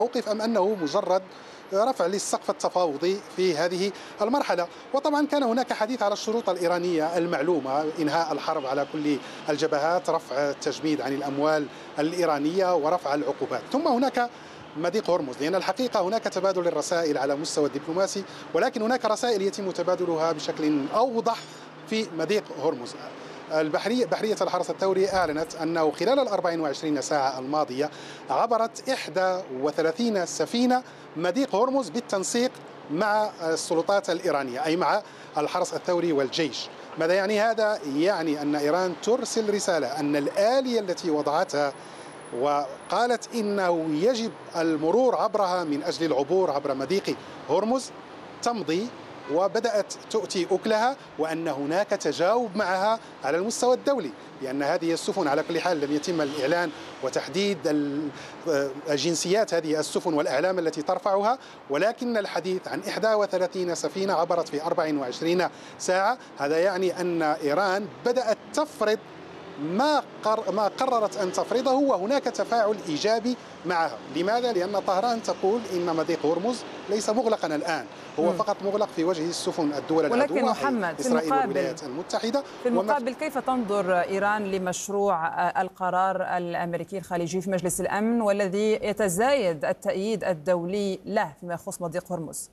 موقف أم أنه مجرد رفع للسقف التفاوضي في هذه المرحلة. وطبعا كان هناك حديث على الشروط الإيرانية المعلومة: إنهاء الحرب على كل الجبهات، رفع التجميد عن الأموال الإيرانية، ورفع العقوبات. ثم هناك مضيق هرمز، لأن الحقيقة هناك تبادل الرسائل على مستوى الدبلوماسي، ولكن هناك رسائل يتم تبادلها بشكل أوضح في مضيق هرمز. بحرية الحرس الثوري أعلنت أنه خلال 24 ساعة الماضية عبرت 31 سفينة مضيق هرمز بالتنسيق مع السلطات الإيرانية، أي مع الحرس الثوري والجيش. ماذا يعني هذا؟ يعني أن إيران ترسل رسالة أن الآلية التي وضعتها وقالت إنه يجب المرور عبرها من أجل العبور عبر مضيق هرمز تمضي وبدأت تؤتي أكلها، وأن هناك تجاوب معها على المستوى الدولي، لأن هذه السفن على كل حال لم يتم الإعلان وتحديد جنسيات هذه السفن والأعلام التي ترفعها، ولكن الحديث عن 31 سفينة عبرت في 24 ساعة. هذا يعني أن إيران بدأت تفرض ما قررت أن تفرضه، وهناك تفاعل إيجابي معها. لماذا؟ لأن طهران تقول إن مضيق هرمز ليس مغلقا الآن، هو فقط مغلق في وجه السفن الدول العدوى، ولكن محمد، إسرائيل والولايات المتحدة. في المقابل كيف تنظر إيران لمشروع القرار الأمريكي الخليجي في مجلس الأمن والذي يتزايد التأييد الدولي له فيما يخص مضيق هرمز؟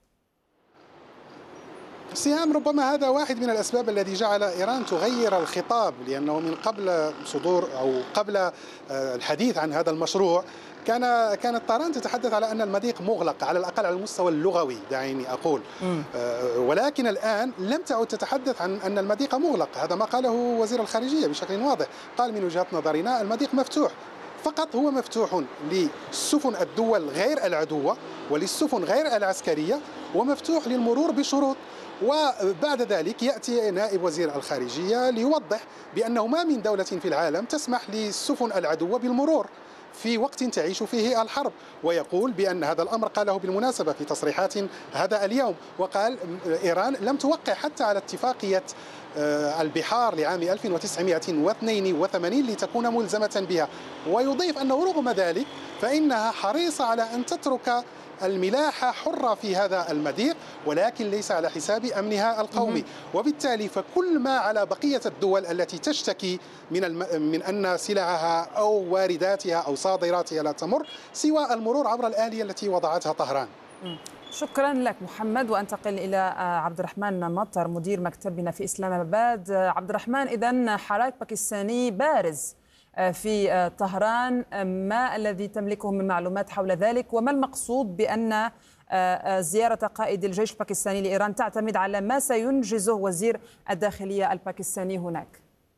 سهام، ربما هذا واحد من الأسباب الذي جعل إيران تغير الخطاب، لأنه من قبل صدور أو قبل الحديث عن هذا المشروع كانت طهران تتحدث على أن المضيق مغلق، على الأقل على المستوى اللغوي، دعيني أقول. ولكن الآن لم تعد تتحدث عن أن المضيق مغلق. هذا ما قاله وزير الخارجية بشكل واضح، قال: من وجهة نظرنا المضيق مفتوح، فقط هو مفتوح للسفن الدول غير العدوة وللسفن غير العسكرية، ومفتوح للمرور بشروط. وبعد ذلك يأتي نائب وزير الخارجية ليوضح بأنه ما من دولة في العالم تسمح للسفن العدوة بالمرور في وقت تعيش فيه الحرب، ويقول بأن هذا الأمر قاله بالمناسبة في تصريحات هذا اليوم، وقال إيران لم توقع حتى على اتفاقية البحار لعام 1982 لتكون ملزمة بها. ويضيف أنه رغم ذلك فإنها حريصة على أن تترك الملاحة حرة في هذا المضيق، ولكن ليس على حساب أمنها القومي. وبالتالي فكل ما على بقية الدول التي تشتكي من أن سلعها أو وارداتها أو صادراتها لا تمر سوى المرور عبر الآلية التي وضعتها طهران. شكرا لك محمد، وأنتقل إلى عبد الرحمن مطر مدير مكتبنا في إسلام آباد. عبد الرحمن، إذن حراك باكستاني بارز في طهران، ما الذي تملكه من معلومات حول ذلك؟ وما المقصود بأن زيارة قائد الجيش الباكستاني لإيران تعتمد على ما سينجزه وزير الداخلية الباكستاني هناك؟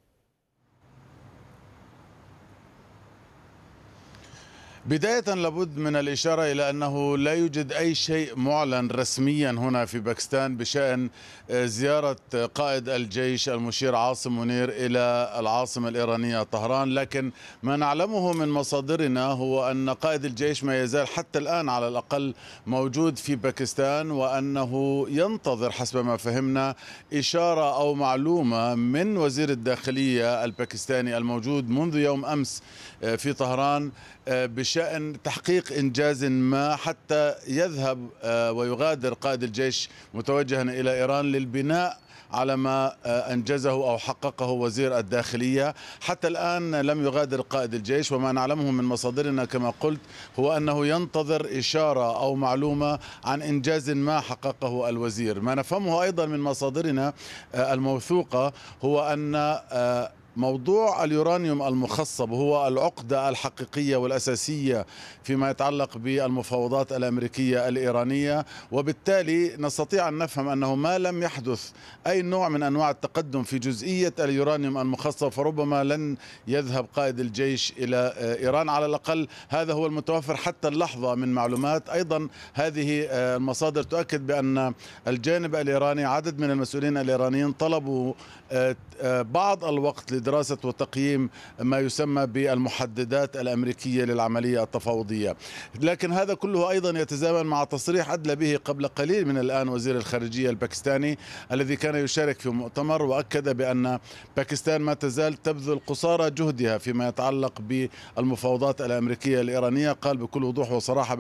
بداية لابد من الإشارة إلى أنه لا يوجد أي شيء معلن رسميا هنا في باكستان بشأن زيارة قائد الجيش المشير عاصم منير إلى العاصمة الإيرانية طهران، لكن ما نعلمه من مصادرنا هو أن قائد الجيش ما يزال حتى الآن على الأقل موجود في باكستان، وأنه ينتظر حسب ما فهمنا إشارة أو معلومة من وزير الداخلية الباكستاني الموجود منذ يوم أمس في طهران بشأن تحقيق إنجاز ما حتى يذهب ويغادر قائد الجيش متوجها إلى إيران للبناء على ما أنجزه أو حققه وزير الداخلية. حتى الآن لم يغادر قائد الجيش، وما نعلمه من مصادرنا كما قلت هو أنه ينتظر إشارة أو معلومة عن إنجاز ما حققه الوزير. ما نفهمه أيضا من مصادرنا الموثوقة هو أن موضوع اليورانيوم المخصب هو العقدة الحقيقية والأساسية فيما يتعلق بالمفاوضات الأمريكية الإيرانية، وبالتالي نستطيع أن نفهم أنه ما لم يحدث أي نوع من أنواع التقدم في جزئية اليورانيوم المخصب فربما لن يذهب قائد الجيش إلى إيران. على الأقل هذا هو المتوفر حتى اللحظة من معلومات. أيضا هذه المصادر تؤكد بأن الجانب الإيراني عدد من المسؤولين الإيرانيين طلبوا بعض الوقت لدراسة وتقييم ما يسمى بالمحددات الأمريكية للعملية التفاوضية، لكن هذا كله أيضا يتزامن مع تصريح أدلى به قبل قليل من الآن وزير الخارجية الباكستاني الذي كان يشارك في مؤتمر، وأكد بأن باكستان ما تزال تبذل قصارى جهدها فيما يتعلق بالمفاوضات الأمريكية الإيرانية. قال بكل وضوح وصراحة